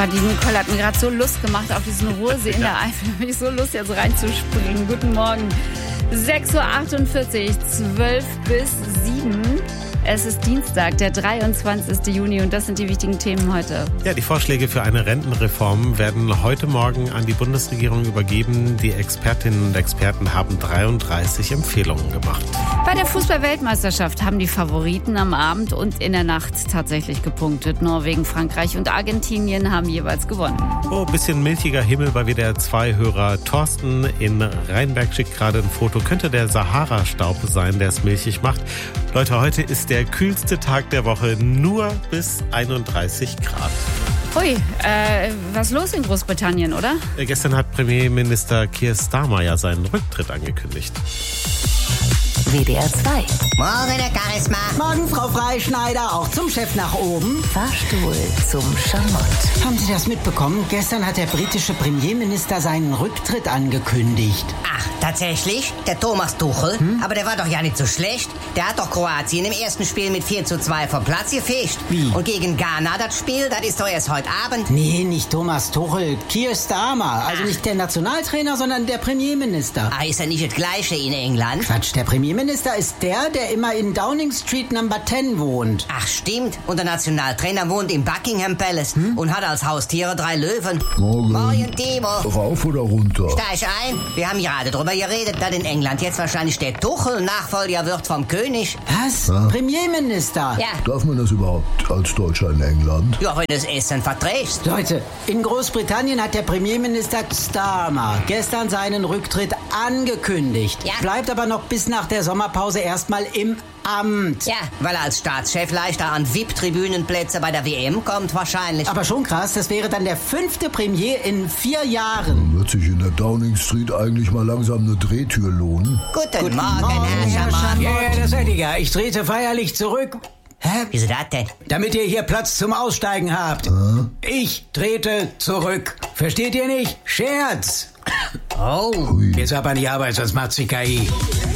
Die Nicole hat mir gerade so Lust gemacht auf diesen Ruhrsee in der Eifel. Da habe ich so Lust, jetzt reinzuspringen. Guten Morgen. 6.48 Uhr, 12 bis 7. Es ist Dienstag, der 23. Juni und das sind die wichtigen Themen heute. Ja, die Vorschläge für eine Rentenreform werden heute Morgen an die Bundesregierung übergeben. Die Expertinnen und Experten haben 33 Empfehlungen gemacht. Bei der Fußball-Weltmeisterschaft haben die Favoriten am Abend und in der Nacht tatsächlich gepunktet. Norwegen, Frankreich und Argentinien haben jeweils gewonnen. Oh, bisschen milchiger Himmel bei WDR 2-Hörer Thorsten in Rheinberg schickt gerade ein Foto. Könnte der Sahara-Staub sein, der es milchig macht. Leute, heute ist der kühlste Tag der Woche, nur bis 31 Grad. Ui, was ist los in Großbritannien, oder? Gestern hat Premierminister Keir Starmer ja seinen Rücktritt angekündigt. WDR 2. Morgen, Herr Charisma. Morgen, Frau Freischneider, auch zum Chef nach oben. Fahrstuhl zum Schamott. Haben Sie das mitbekommen? Gestern hat der britische Premierminister seinen Rücktritt angekündigt. Ach, tatsächlich? Der Thomas Tuchel? Aber der war doch ja nicht so schlecht. Der hat doch Kroatien im ersten Spiel mit 4:2 vom Platz gefischt. Wie? Und gegen Ghana das Spiel, das ist doch erst heute Abend. Nee, nicht Thomas Tuchel, Keir Starmer. Also nicht der Nationaltrainer, sondern der Premierminister. Ah, ist ja nicht das Gleiche in England? Quatsch, der Premierminister ist der immer in Downing Street Number 10 wohnt. Ach, stimmt. Und der Nationaltrainer wohnt im Buckingham Palace und hat als Haustiere 3 Löwen. Morgen. Morgen, Timo. Rauf oder runter? Steig ein. Wir haben gerade drüber geredet, dass in England jetzt wahrscheinlich der Tuchel Nachfolger wird vom König. Was? Premierminister? Ja. Darf man das überhaupt als Deutscher in England? Ja, wenn du das Essen verträgst. Leute, in Großbritannien hat der Premierminister Starmer gestern seinen Rücktritt angekündigt. Ja. Bleibt aber noch bis nach der Sommerpause erstmal im Amt. Ja, weil er als Staatschef leichter an VIP-Tribünenplätze bei der WM kommt wahrscheinlich. Aber schon krass, das wäre dann der 5. Premier in 4 Jahren. Wird sich in der Downing Street eigentlich mal langsam eine Drehtür lohnen? Guten Morgen, Herr Schamott. Ja, das seid ihr ja. Ich trete feierlich zurück. Hä? Wieso das denn? Damit ihr hier Platz zum Aussteigen habt. Ich trete zurück. Versteht ihr nicht? Scherz. Oh. Jetzt ab an die Arbeit, sonst macht sie KI.